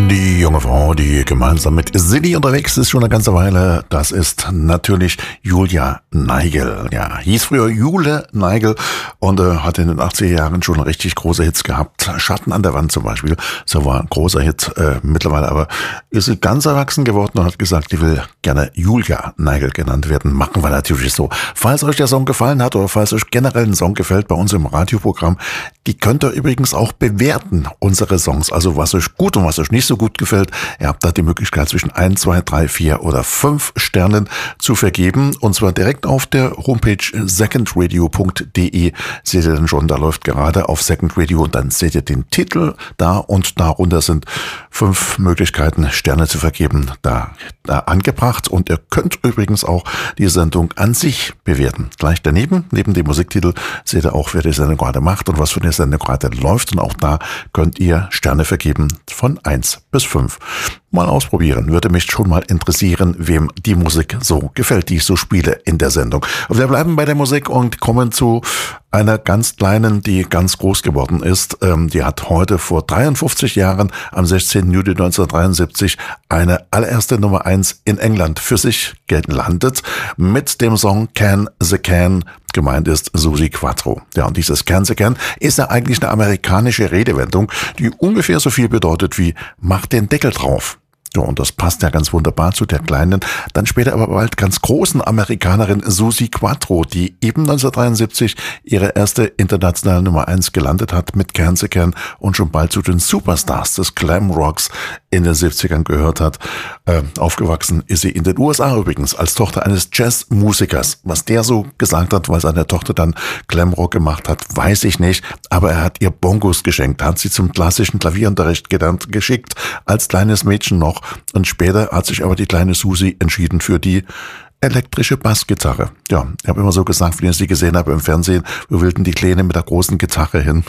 Die junge Frau, die gemeinsam mit Silly unterwegs ist schon eine ganze Weile, das ist natürlich Julia Neigel. Ja, hieß früher Jule Neigel und hat in den 80er Jahren schon richtig große Hits gehabt. Schatten an der Wand zum Beispiel, so war ein großer Hit. Mittlerweile aber ist sie ganz erwachsen geworden und hat gesagt, die will gerne Julia Neigel genannt werden. Machen wir natürlich so. Falls euch der Song gefallen hat oder falls euch generell ein Song gefällt bei uns im Radioprogramm, die könnt ihr übrigens auch bewerten, unsere Songs. Also was euch gut und was euch nicht so gut gefällt. Ihr habt da die Möglichkeit zwischen 1, 2, 3, 4 oder 5 Sternen zu vergeben. Und zwar direkt auf der Homepage secondradio.de. Seht ihr dann schon, da läuft gerade auf Second Radio und dann seht ihr den Titel da und darunter sind 5 Möglichkeiten, Sterne zu vergeben, da angebracht. Und ihr könnt übrigens auch die Sendung an sich bewerten. Gleich daneben, neben dem Musiktitel, seht ihr auch, wer die Sendung gerade macht und was für eine Sendung gerade läuft. Und auch da könnt ihr Sterne vergeben von 1 bis 5. Mal ausprobieren. Würde mich schon mal interessieren, wem die Musik so gefällt, die ich so spiele in der Sendung. Und wir bleiben bei der Musik und kommen zu einer ganz kleinen, die ganz groß geworden ist. Die hat heute vor 53 Jahren, am 16. Juli 1973, eine allererste Nummer 1 in England für sich gelandet mit dem Song Can the Can. Gemeint ist Suzi Quatro. Ja, und dieses Can the Can ist ja eigentlich eine amerikanische Redewendung, die ungefähr so viel bedeutet wie mach den Deckel drauf. Ja, und das passt ja ganz wunderbar zu der kleinen, dann später aber bald ganz großen Amerikanerin Suzi Quatro, die eben 1973 ihre erste internationale Nummer 1 gelandet hat mit Can the Can und schon bald zu den Superstars des Glam Rocks in den 70ern gehört hat. Aufgewachsen ist sie in den USA übrigens als Tochter eines Jazzmusikers. Was der so gesagt hat, weil seine Tochter dann Glam Rock gemacht hat, weiß ich nicht. Aber er hat ihr Bongos geschenkt, hat sie zum klassischen Klavierunterricht geschickt, als kleines Mädchen noch. Und später hat sich aber die kleine Susi entschieden für die elektrische Bassgitarre. Ja, ich habe immer so gesagt, wie ich sie gesehen habe im Fernsehen, wo wilden die Kleine mit der großen Gitarre hin.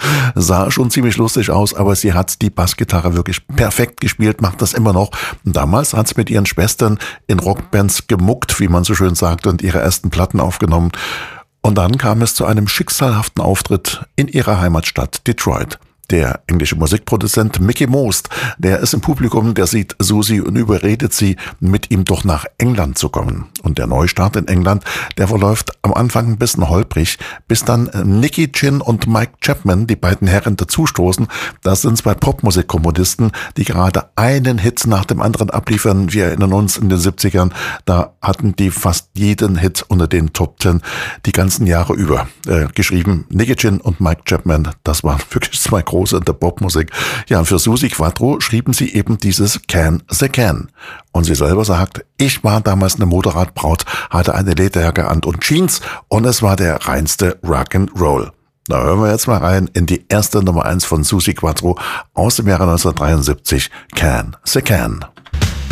Sah schon ziemlich lustig aus, aber sie hat die Bassgitarre wirklich perfekt gespielt, macht das immer noch. Und damals hat sie mit ihren Schwestern in Rockbands gemuckt, wie man so schön sagt, und ihre ersten Platten aufgenommen. Und dann kam es zu einem schicksalhaften Auftritt in ihrer Heimatstadt Detroit. Der englische Musikproduzent Mickey Most, der ist im Publikum, der sieht Susi und überredet sie, mit ihm doch nach England zu kommen. Und der Neustart in England, der verläuft am Anfang ein bisschen holprig, bis dann Nicky Chinn und Mike Chapman, die beiden Herren, dazustoßen. Das sind 2 Popmusikkomponisten, die gerade einen Hit nach dem anderen abliefern. Wir erinnern uns, in den 70ern, da hatten die fast jeden Hit unter den Top 10 die ganzen Jahre über geschrieben. Nicky Chinn und Mike Chapman, das waren wirklich 2 große in der Popmusik. Ja, und für Suzi Quatro schrieben sie eben dieses Can the Can. Und sie selber sagt, ich war damals eine Motorradbraut, hatte eine Lederjacke an und Jeans und es war der reinste Rock'n'Roll. Da hören wir jetzt mal rein in die erste Nummer 1 von Suzi Quatro aus dem Jahre 1973, Can the Can.